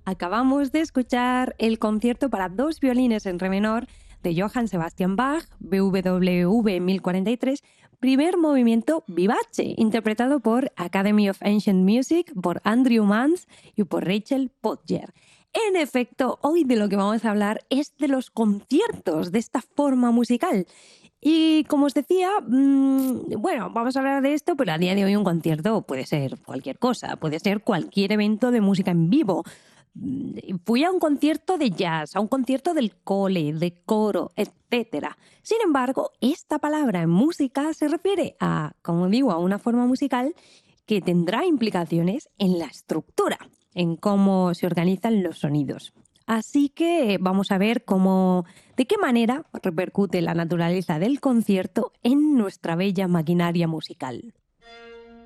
Acabamos de escuchar el concierto para dos violines en re menor de Johann Sebastian Bach, BWV 1043, primer movimiento vivace, interpretado por Academy of Ancient Music, por Andrew Mans y por Rachel Podger. En efecto, hoy de lo que vamos a hablar es de los conciertos de esta forma musical. Y como os decía, bueno, vamos a hablar de esto, pero a día de hoy un concierto puede ser cualquier cosa, puede ser cualquier evento de música en vivo. Fui a un concierto de jazz, a un concierto del cole, de coro, etcétera. Sin embargo, esta palabra en música se refiere a, como digo, a una forma musical que tendrá implicaciones en la estructura, en cómo se organizan los sonidos. Así que vamos a ver de qué manera repercute la naturaleza del concierto en nuestra bella maquinaria musical.